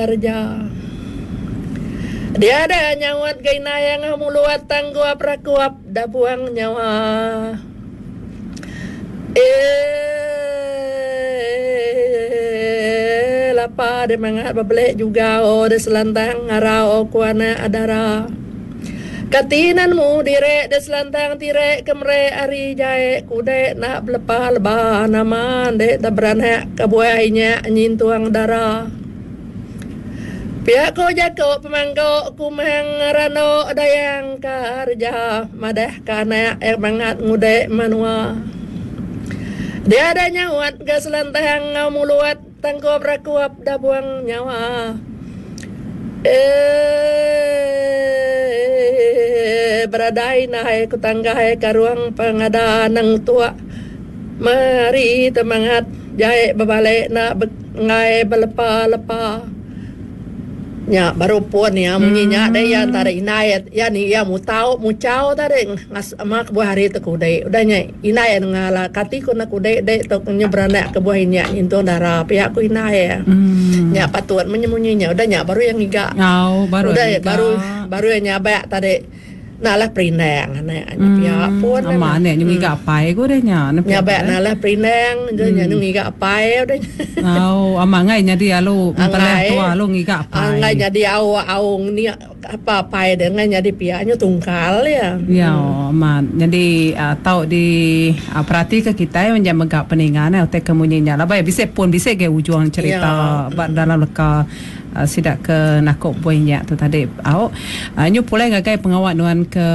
kerja. Dia ada nyawat gaina yang muluat tangguap rakuap dah buang nyawa. Lapa de mangat babelek juga de selantang ngarau kuana adara. Katinanmu direk de selantang tirek kemre ari jae kude nak belepah lebah nama de dabranha kabuainya nyintuang dara. Pihak ko jako pemangko kumang rano dayang kerja madah kana mangat ngude manua. Dia ada nyawat gas lantang ngamuluat tangkuap rakuap dah buang nyawa. Beradai nahai kutanggahai karuang pengada nang tua. Mari temangat jahit berbalik nak ngai belepa-lepa. Nya baru pun ya munyinya deh ya antara inayat ya ni ya mu tahu mu cau tadi ngas mak buah hari tu kudai udahnya inayat ngala kati ku nak kudai deh tu nyebrana ke buah inya itu darah pihak ku inayat nya patuan menyemunyinya udahnya baru yang iga baru udah baru yang nyabak tadi nalah perinang ane pihak pun amane nyung iga pai ku deh nya nyabak nalah perinang nya nyung iga pai udahnya amangai jadi alu peleh tua alu ngiga pai angai jadi awang ni apa pai dengan jadi pihaknya tungkal ya man jadi tahu di perhati ke kita yang menjaga peningan te kemunyinya lah baik bisa pun bisa ke ujung cerita dalam leka sidak ke nakok buahnya tu tadi nyu pulai ngagai pengawat nuan ke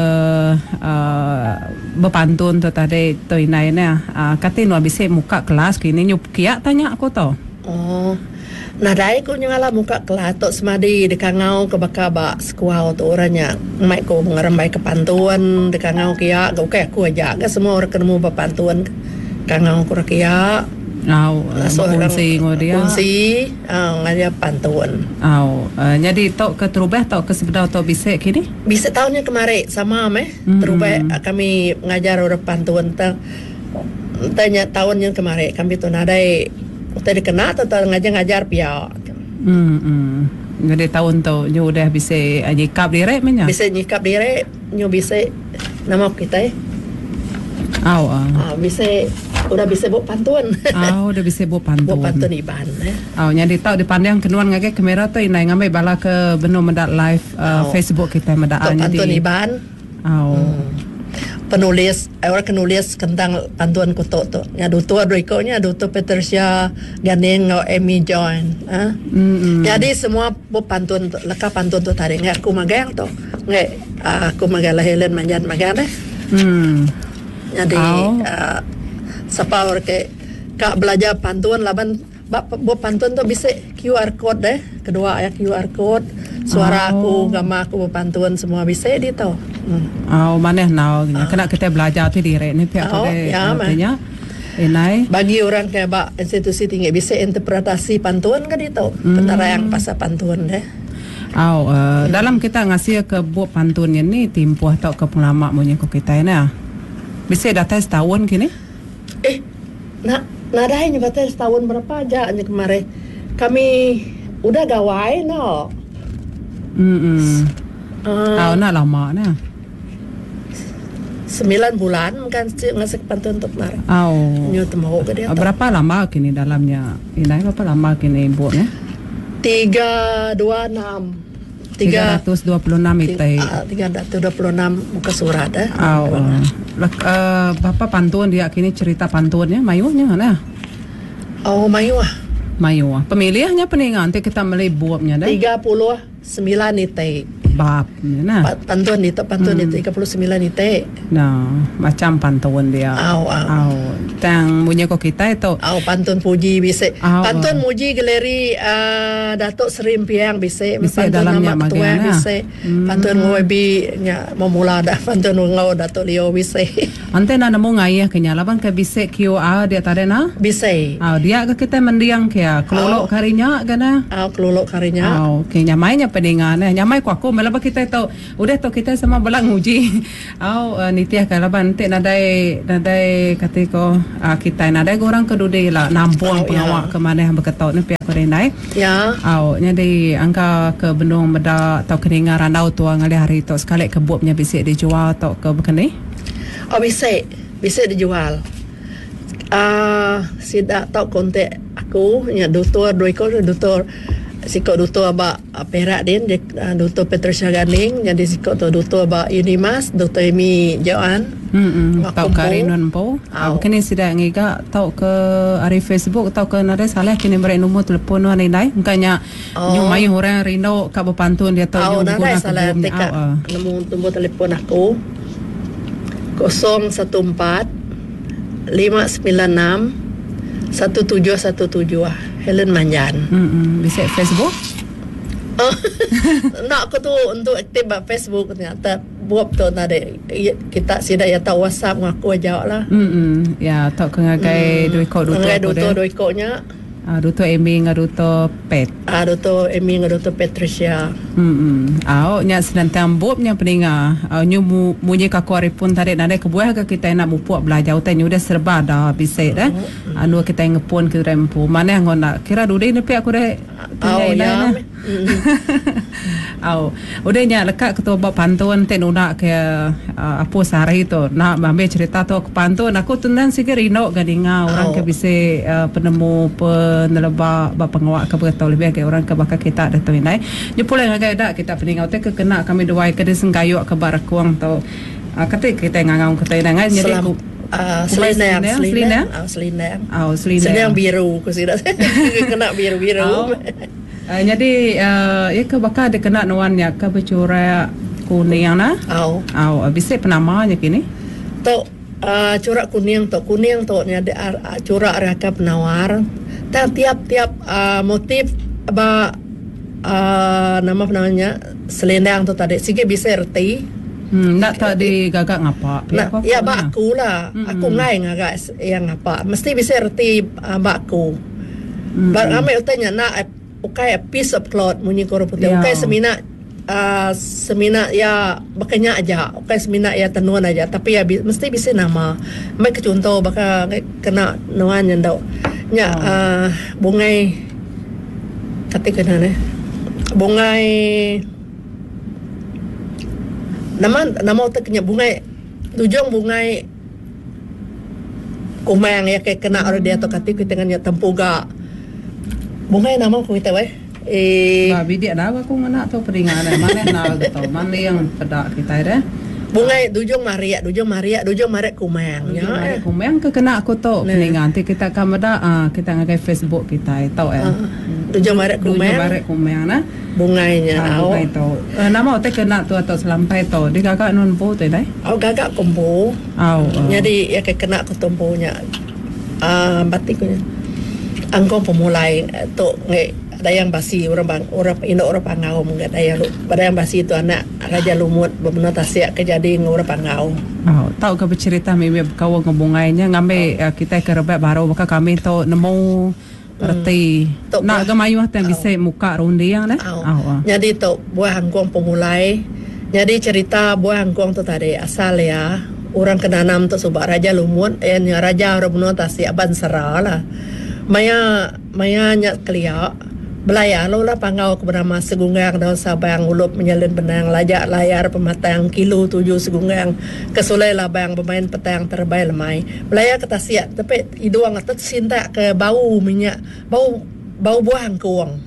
berpantun tu tadi tu inai na kata nu bisa muka kelas kini nyu kia tanya aku tau Nah, dai ko nyala muka kelatok semadi dekangau ke bakaba sekuau tu orangnya mai ko ngarembai ke pantuan dekangau kia go ke aku aja ga semua orang ketemu berpantuan kangau ko kia kunsi ngodia kunsi ngaja pantuan jadi tok ke terubah tok ke sebedau tok bisa kini bisa tahunnya kemarin sama terubah kami ngajar orang pantuan tanya tahun yang kemarin kami tu nadai tadi kena atau ngajar pia. Jadi tahun tu nyu udah bisa nyikap diri menya. Bisa nyikap diri, nyu bisa nama kita. Bisa udah bisa buat pantuan. Udah bisa buat pantuan. Buat pantun iban. Jadi tahu dipandang kenuan ngake kamera tu inai ngamai bala ke beno mendak live Facebook kita medaan jadi. Pantun iban. Penulis orang penulis tentang pantuan kuto tu ngadu tua doikonya adu tu Patricia Ganeng atau Amy John jadi semua bu pantun leka pantun tu tadi nggak aku magang tu nggak aku magalah Helen manjan magang deh jadi siapa orang ke kak belajar pantun laban bu pantun tu bisa QR code deh kedua ayat QR code suara aku gama aku bu pantun semua bisa di tu maneh kena kita belajar tu diri ni pihak artinya inai bagi orang kayak bak institusi tinggi bisa interpretasi pantuan kan itu penerang pasal pantuan deh dalam kita ngasih ke buat pantunnya ni timpuh atau ke pengalaman punya kita ini bisa data setahun kini nadanya batas setahun berapa aja kemarin kami udah gawai nak lama nah 9 bulan kan ngasih pantun untuk kemarin. Nyutuh ke dia. Berapa lama kini dalamnya? Inai berapa lama kini buatnya? 326 itu. 326 muka surat Bapak pantun dia kini cerita pantunnya mayunya mana? Mayuah. Pemilihannya peningan nanti kita mulai buatnya dah. 39 itu. Bab nah pantun itu 39 itu macam pantun dia tang punya kok kita itu pantun puji bisa pantun muji galeri Datuk Seri Impiang bisa pantun nama ketua bisa pantun ngobi nya memula dah pantun ngau Datuk Leo bisa ante na namo ngaya kenya laban ka bisa QR dia tadi na bisa dia ke kita mendiang kia kelolok karinya kana kelolok karinya kenya mainnya peningan nyamai ku aku laba kita tahu udah tahu kita sama belang uji nitiah kalaban nanti nadai katiko kita ada orang kedua lah nampung pengawak ke mana yang berketat ni pihak kedai naik. Ya. Jadi angka ke bendung benda atau keningan randau tu ngali hari tu sekali kebubnya bisa dijual atau ke bekeni? Bisa dijual. Sidak tahu kontak aku nya doktor Sikot Duto Abak Perak din Duto Patricia Ganing. Jadi sikot tu Duto Abak Unimas Duto Emi Joan tau ke Rinon po kini sida ngiga tau ke ari Facebook tau ke nare salah kini beri nombor telefon nu anai mukanya nyumai orang Rino ka bepantun dia tau nyum guna salah teka nombor telefon aku 014 596 1717 Helen Manjan. Bisa Facebook? Nak aku tu untuk aktif Facebook ternyata buat tu tadi kita sida ya tahu WhatsApp ngaku jawab lah. Ya tak kengagai duit nya. Duto Emi ngaduto Pet. Duto Emi ngaduto Patricia. Nya senantang bobnya peninga. Nyu munyi ka kuari pun tadi nade kebuah ke kita nak bupuak belajar utai udah serba dah bisa dah. Anu kita ngepon ke rempu. Mana yang nak kira dudai ni aku dah ya. Udah nya lekat ketua bab pantun tenuna ke apa sehari tu nak ambil cerita tu ke pantun aku tunan sikit Rino gadinga orang ke bisa penemu penelaba bab pengawak ke bertau lebih ke orang ke bakal kita ada tu ini ni pula ngagai dak kita peningau te ke kena kami duai ke desengkayu ke barakuang tu kata kita ngangau kita dengan jadi Selinang biru aku sida kena biru jadi ya ke bakal ada kena nuannya ke bercorak kuning na bisa penamanya kini tu corak kuning tu nya ada corak raka penawar tiap motif namanya selendang tu tadi sikit bisa erti nak tak digagak ngapa ya bakku lah aku ngai ngagak yang ngapa mesti bisa erti bakku ambil utanya nak ukai a piece of cloth munyi koro putih ukai semina ya bakanya aja ukai semina ya tenuan aja tapi ya mesti bisa nama mai ke contoh baka kena nuan yang dau nya bungai kati kena ne bungai nama utaknya bungai tujung bungai kumang ya kayak kena orang dia atau kati kita dengan tempuga bungai nama aku kita babi dia dah aku ngana tu peringan mana nak tahu mana yang pada kita dah bungai dujung maria kumang ya kumang ke kena aku tu peringan nanti kita kamera kita ngagai Facebook kita tahu dujung maria kumang na bungainya tu nama tu kena tu atau selampai tu di kakak non po tu dah gagak kombo jadi ya kayak kena aku tombonya batiknya angkong pemulai tu ada yang basi orang pangau enggak ada yang basi itu anak raja lumut bebenah tasya kejadi orang pangau tahu ke bercerita mimi kau ngebungainya ngambil kita ke rebet baru maka kami tu nemu berarti nak gemayu yang bisa muka rundi yang dah jadi tu buah angkong pemulai jadi cerita buah angkong tu tadi asal ya orang kenanam tu sebab raja lumut yang raja orang bebenah tasya bansara lah Maya nyak kelia belaya lo lah pangau ke bernama segunggang daun sabang ulup menyalin benang lajak layar pematang kilo 7 segunggang kesulai labang bermain petang terbaik lemai belaya ke tasiak tapi iduang atat sinta ke bau minyak bau buah angkuang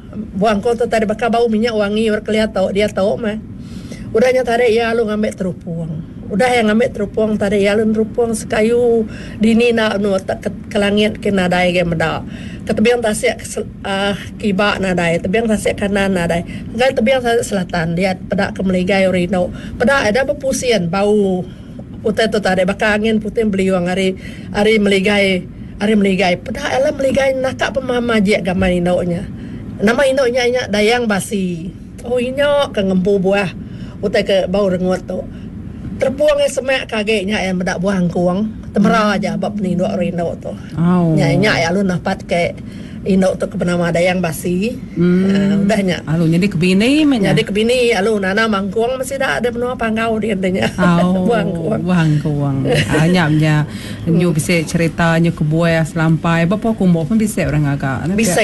tu tadi bakal bau minyak wangi orang kelihatan dia tahu mah udahnya tarik ya lo ngambil terupuang udah yang ambil terupuang tadi ya lun terupuang sekayu dini nak nu ke langit ke nadai ke meda ke tebiang tasik kibak nadai tebiang tasik kanan nadai ngai tebiang tasik selatan dia pada ke meligai Rino pada ada berpusian bau utai tu tadi bakal angin putih beliung hari meligai pada ala meligai nakak pemama je gamai inonya nama inonya dayang basi inyo ke ngempu buah utai ke bau rengut tu terpuang semak kageknya yang mendak buah angkuang temera aja bab ni dua Rino tu nya ya lu napat ke Indok tu kebenama ada yang basi. Udahnya. Alu jadi kebini menya. Jadi kebini alu nana mangkuang masih dah ada benua pangau dia adanya. Buang kuang. Anyamnya nyu bisa cerita nyu kebuai selampai bapa kumbo pun bisa orang agak. Bisa.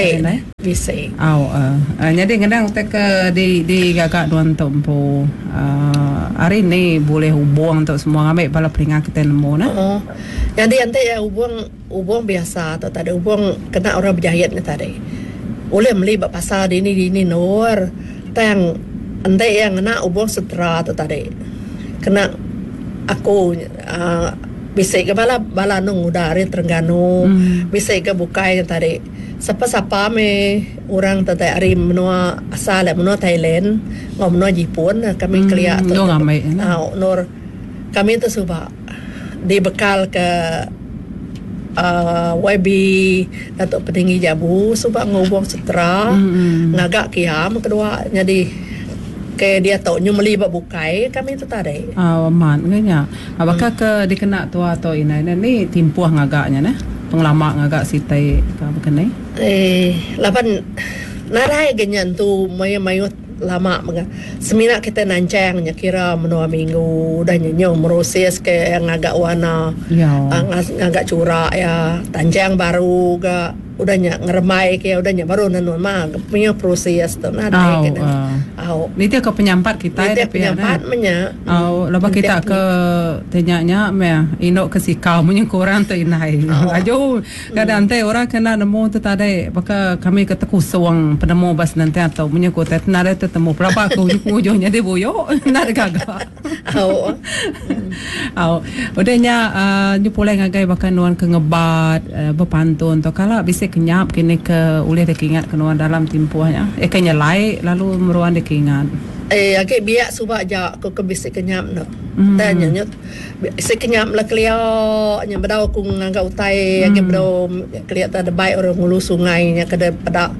Jadi kadang ke di gagak duan tempo hari ni boleh hubung untuk semua ambil bala peringkat kita nemu nah. Jadi ante ya hubung biasa atau tak ada hubung kena orang berjahit ni tadi. Boleh beli bak pasar di ni nur. Tang ante yang kena hubung setra atau tadi. Kena aku bisa ke bala nung udari Terengganu. Bisa ke bukai tadi. Siapa me orang tadi hari menua asal menua Thailand, ngau menua Jepun kami kelia tu. Nur kami tu suka dibekal ke YB Datuk Petinggi Jabu suka ngubung setra ngagak kiam kedua jadi ke dia tahu nyumeli bak bukai kami tu tadi. Man nganya. Apakah ke dikena tua atau ini timpuah ngagaknya nah. Penglama ngagak sitai ka bekenai lapan narai ganyan tu mayut lama mga semina kita nancang nya kira menua minggu dah nyo meroses ke yang agak warna agak curak ya tanjang baru ga udahnya ngeremai ke udahnya baru nanun mah punya proses tu ada ni dia ke penyampat kita dia penyampat menya lepas kita ke tanyanya me indok ke sikau punya kurang tu inai ajo kadang teh orang kena nemu tu tadi maka kami ke teku sewang penemu bas nanti atau punya kota nare tu temu berapa ke ujungnya dia boyo nak gagak udahnya ni pulai ngagai bahkan nuan ke ngebat berpantun tu kalau bisa kenyap kini ke boleh dikingat ke nuan dalam timpuahnya kenya lai lalu meruan dikingat agak biak subak ja aku ke bisa kenyap no dan nyanyut bisa kenyap lah kelihatan nya bedau aku ngangga utai agak bedau kelihatan ada baik orang ngulu sungai nya kada pada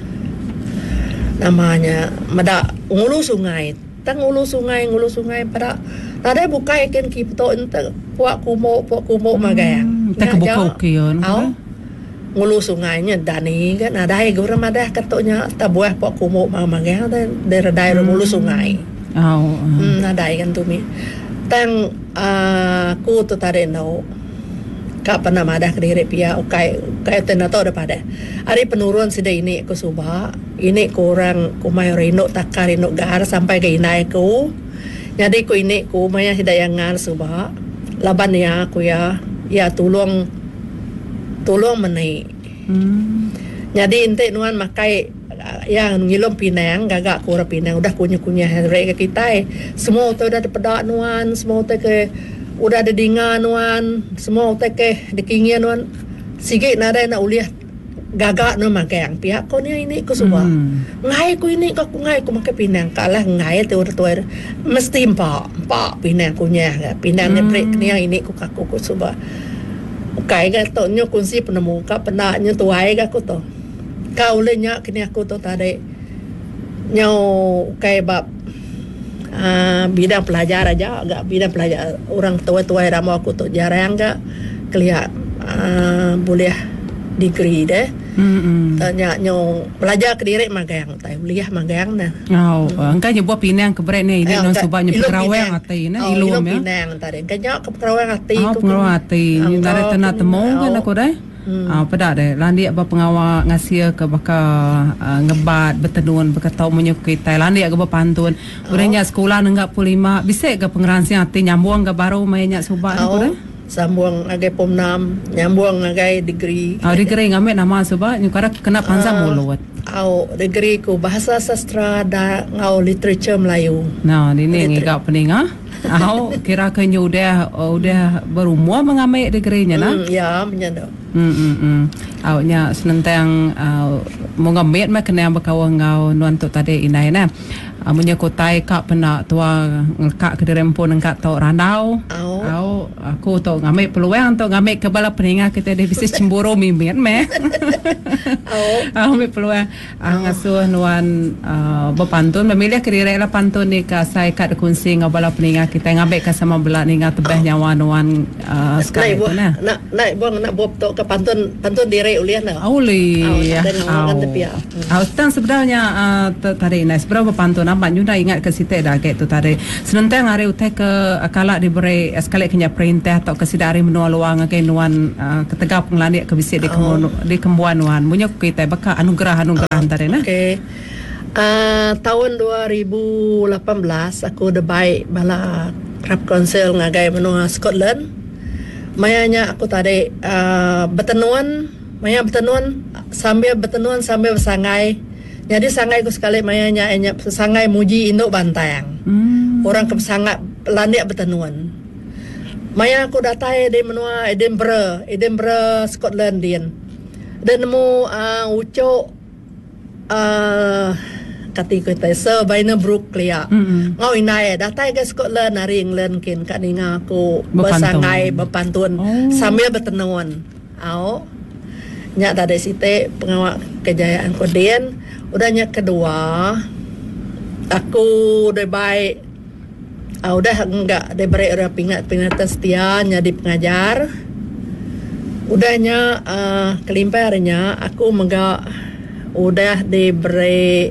namanya mada ngulu sungai ngulu sungai pada ada bukai kan kipto ente puak kumo magayang tak kebuka kion ngulu sungainya dani kan ada yang gurem ada katanya tabuah pok kumo mamagayang dan daerah ngulu sungai ada kan tu mi tang ku tu tare no kapan nama ada kediri pia ukai tenato ada pada hari penurun sida ini aku suba ini kurang kumai rino takar rino gar sampai ke inai ku jadi ku ini ku maya sida yang ngal suba laban ya aku ya tulung menai jadi ente nuan makai yang ngilom Pinang gagak kura Pinang udah kunya hari kita semua tu udah pedak nuan semua tu ke udah ada dingan nuan semua tu ke dikingian nuan sikit nada nak uliah gagak nu makai yang pihak kau ni ini ku suka ngai ku ini ku ngai ku makai Pinang kalah ngai tu mesti pak Pinang kunya Pinang ni break ni yang ini ku kaku ku suka kai ga to nyo kunsi penemu ka pena nyo tuai ga ko to kau le nya kini aku to tadi nyo kai bab bidang pelajar aja agak bidang pelajar orang tua ramu aku to jarang ga kelihat boleh degree deh tanya nyo pelajar kediri magang tai kuliah magang nah angka nyebuah Pinang ke brand ni ini non subanya pekerawang ati na ilum ya Pinang tadi kanya ke pekerawang ati pekerawang ati ni dari tanah temu kan aku dah pada deh landi apa pengawal ngasih ke baka ngebat bertenun berkatau menyukai Thailand dia ke pantun urangnya sekolah nenggak 5 bisa ke pengeransi ati nyambung ke baru mainnya subak aku dah sambung agai pom 6 nyambung agai degree degree ngambil nama sebab nyukara kena pansa mulut degree ku bahasa sastra da ngau literature Melayu ini ngigak pening kira kenya udah berumur mengambil degree-nya ya menyanda nya senentang mau ngambil mah kena yang berkawang ngau nuan tu tadi inai na Amunya kotai kak pena tua ngkak ke dirempon ngkak tok randau. Au aku tok ngambil peluang tok ngambil ke bala peninga kita ada bisnis cemburu mimin meh. Ambil peluang ngasuh nuan berpantun memilih kira lah pantun ni ka sai kat kunsi ngabala peninga kita ngambil ke sama bela ni ngatebeh nyawa nuan sekali tu nah. Nak buang nak buat tok ke pantun diri ulian dah. Auli. Tang sebenarnya tadi nah seberapa pantun nampak nyuna ingat ke situ dah ke tu tadi. Senentang hari utai ke akala diberi sekali kenya perintah atau kesidari menua luang ke nuan ketegap pengelaniak ke bisik di kembuan nuan. Munya kita baka anugerah tadi nah. Okey. Tahun 2018 aku dah baik bala Crab Council ngagai menua Scotland. Mayanya aku tadi bertenuan sambil bersangai. Jadi sangai ku sekali mayanya sangai muji induk bantayang. Orang ke sangat landiak bertenuan. Maya aku datai di menua Edinburgh Scotland dian. Dan nemu ucok kati kita sebaina Brook lia. Ngau inai datai ke Scotland hari England kin kaninga aku bersangai berpantun sambil bertenuan. Nyak tadi site pengawak kejayaan Kodien. Udahnya kedua aku udah baik udah enggak diberi orang pingatan setia jadi pengajar. Udahnya kelimparnya aku enggak udah diberi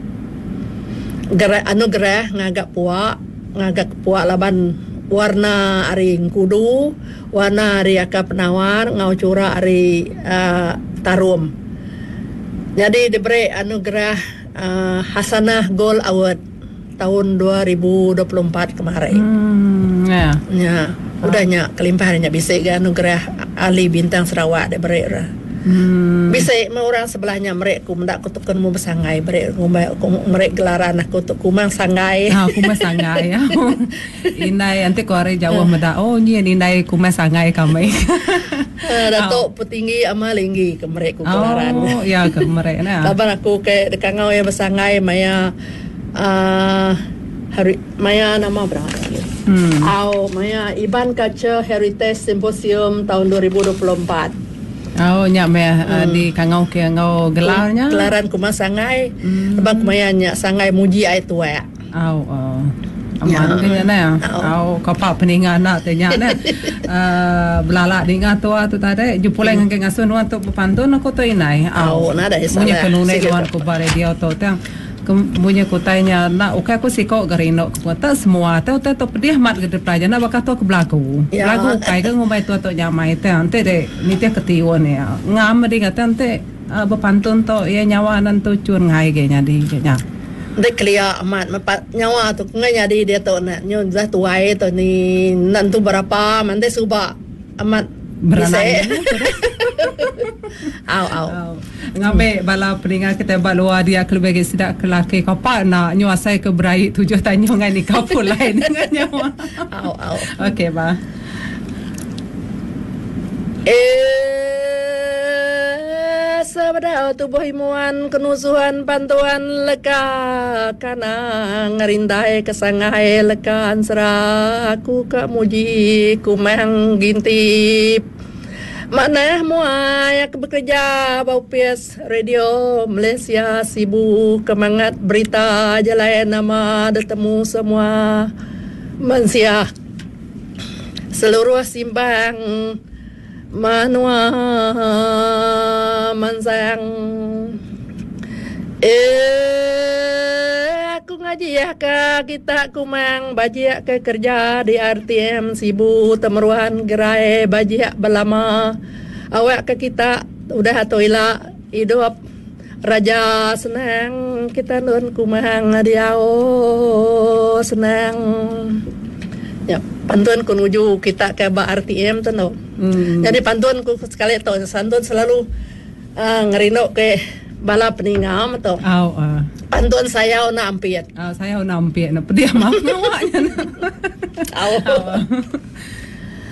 anugerah ngagak puak laban warna aring kudu warna ari aka penawar ngau cura ari tarum. Jadi diberi anugerah Hasanah Gold Award tahun 2024 kemarin. Ya, udahnya kelimpahannya bisa ke anugerah ahli bintang Sarawak diberi orang. Bisa orang sebelahnya mereka mendak kutukan mu bersangai mereka gelaran aku tu kumang sangai. Kumang sangai ya. Inai nanti ko hari Jawa mendak ni inai kumang sangai kami. Datuk petinggi amalinggi ke mereka gelaran. Ya ke mereka nah. Laban aku ke dekangau yang bersangai maya hari maya nama berapa? Maya Iban Culture Heritage Symposium tahun 2024. Nyak di kangau ke ngau gelarnya. Gelaran kumang sangai. Lepas kumaya nyak sangai muji ai tua. Aman kenya na. Kapak peningan nak tanya na. Belalak dengan tua tu tadi. Jupulai dengan ngasun wan tu pantun aku tu inai. Nada salah. Punya penunai wan ku bare dia tu tang. Punya kotanya nak okay aku sikok garino ku tak semua tu pedih mat ke pelajar nak bakal tu ke belagu. Belagu kai ke ngomai tu nyamai tu ante de ni te ketiwan ya. Ngam de ngata ante berpantun tu ya nyawa nan tu cun ngai ge nya di nya. Dek clear amat nyawa tu ngai jadi dia tu nak nyon zah tuai tu ni nan tu berapa mande suba amat beranai. Ngambil bala peningat kita balua dia kelebih sidak kelaki kapak nak nyuasai ke berai 7 tanya ngan ni kapul lain dengan nyawa. Okey ba. Sabda tubuh himuan kenusuhan bantuan leka kana ngerindai kesangai leka ansra aku kamuji kumang gintip. Mana muai aku bekerja bau pias radio Malaysia sibuk kemangat berita jalan nama bertemu semua manusia seluruh simbang manua mansang aku ngaji ya ke kita kumang bajiak ke kerja di RTM sibuk temeruan gerai bajiak belama awak ke kita udah toila hidup raja senang kita nun kumang diao senang ya pantun ku nuju kita ke RTM tu no. Jadi pantun ku sekali tu santun selalu ngerino ke bala peningam tu. Pantun saya nak ampiat. Saya nak ampiat. Nak pedih maaf awaknya.